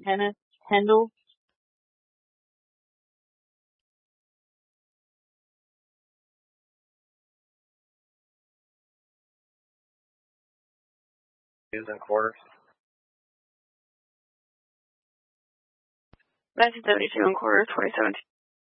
Kenneth Kendall. And quarters. 1972 and quarters, 2017.